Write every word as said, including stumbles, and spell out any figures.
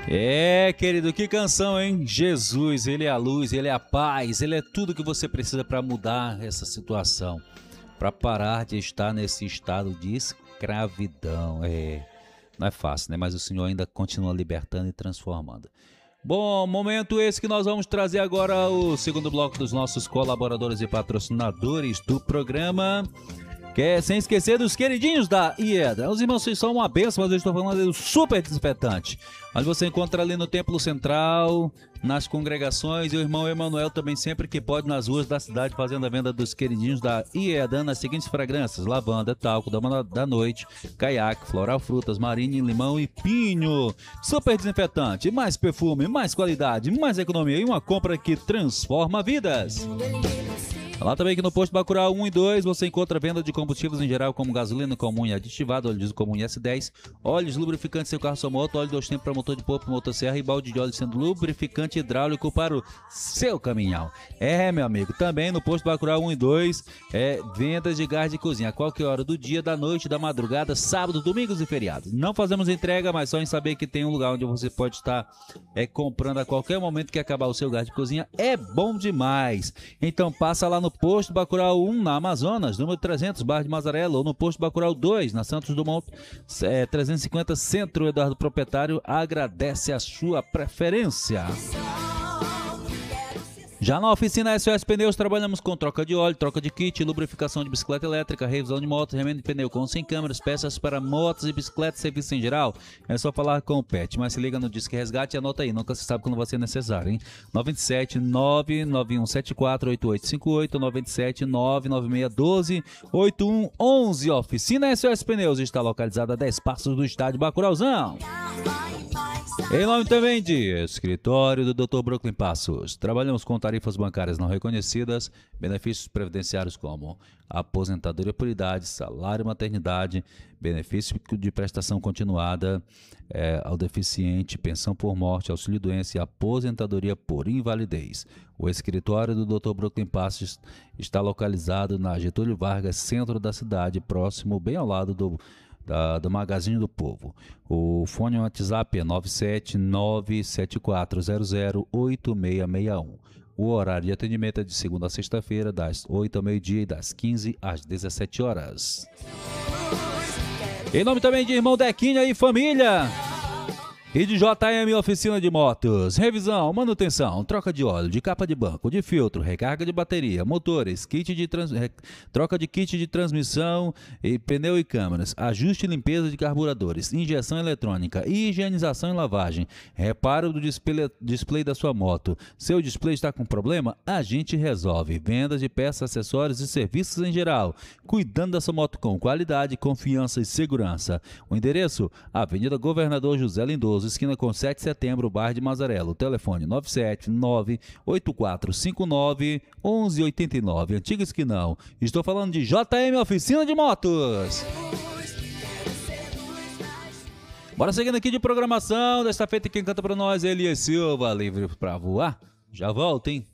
É, querido, que canção, hein? Jesus, ele é a luz, ele é a paz, ele é tudo que você precisa para mudar essa situação, para parar de estar nesse estado de escravidão. É, não é fácil, né? Mas o Senhor ainda continua libertando e transformando. Bom, momento esse que nós vamos trazer agora o segundo bloco dos nossos colaboradores e patrocinadores do programa. Que é, sem esquecer dos queridinhos da IEDA. Os irmãos, vocês são uma benção, mas eu estou falando do super desinfetante. Mas você encontra ali no Templo Central, nas congregações, e o irmão Emanuel também sempre que pode nas ruas da cidade fazendo a venda dos queridinhos da IEDA nas seguintes fragrâncias: lavanda, talco, dama da noite, caiaque, floral, frutas, marine, limão e pinho. Super desinfetante, mais perfume, mais qualidade, mais economia e uma compra que transforma vidas. Lá também que no posto Bacurau um e dois você encontra venda de combustíveis em geral como gasolina comum e aditivado, óleo diesel comum e S dez, óleos lubrificantes seu carro, sua moto, óleo dois tempos para motor de popa, motosserra e balde de óleo sendo lubrificante hidráulico para o seu caminhão. É, meu amigo, também no posto Bacurau um e dois é vendas de gás de cozinha a qualquer hora do dia, da noite, da madrugada, sábado, domingos e feriados. Não fazemos entrega, mas só em saber que tem um lugar onde você pode estar é, comprando a qualquer momento que acabar o seu gás de cozinha é bom demais. Então passa lá no Posto Bacurau um, na Amazonas, número trezentos, Barra de Mazarela, ou no Posto Bacurau dois, na Santos Dumont, é, trezentos e cinquenta, Centro. Eduardo Proprietário agradece a sua preferência. Já na oficina S O S Pneus, trabalhamos com troca de óleo, troca de kit, lubrificação de bicicleta elétrica, revisão de motos, remendo de pneu com sem câmeras, peças para motos e bicicletas, serviço em geral. É só falar com o Pet, mas se liga no Disque Resgate e anota aí, nunca se sabe quando vai ser necessário, hein? nove sete nove nove um sete quatro oito oito cinco oito, nove sete nove nove seis um dois oito um um um. Oficina S O S Pneus está localizada a dez passos do estádio Bacurauzão. Em nome também de Escritório do doutor Brooklyn Passos. Trabalhamos com tarifas bancárias não reconhecidas, benefícios previdenciários como aposentadoria por idade, salário maternidade, benefício de prestação continuada é, ao deficiente, pensão por morte, auxílio doença e aposentadoria por invalidez. O Escritório do doutor Brooklyn Passos está localizado na Getúlio Vargas, centro da cidade, próximo, bem ao lado do Da, do Magazine do Povo. O fone WhatsApp é nove sete nove sete quatro zero zero oito seis seis um. O horário de atendimento é de segunda a sexta-feira, das oito ao meio-dia e das quinze às dezessete horas. Em nome também de Irmão Dequinha e família. E de J M Oficina de Motos, revisão, manutenção, troca de óleo, de capa de banco, de filtro, recarga de bateria, motores, kit de trans... troca de kit de transmissão, e pneu e câmeras, ajuste e limpeza de carburadores, injeção eletrônica, higienização e lavagem, reparo do display, display da sua moto. Seu display está com problema? A gente resolve. Vendas de peças, acessórios e serviços em geral, cuidando da sua moto com qualidade, confiança e segurança. O endereço? Avenida Governador José Lindoso, esquina com sete de setembro, bairro de Mazarelo. Telefone nove sete nove oito quatro cinco nove um um oito nove. Antigo Esquinão. Estou falando de J M Oficina de Motos. Bora seguindo aqui de programação. Desta feita quem canta para nós é Elias Silva, livre para voar. Já volto, hein?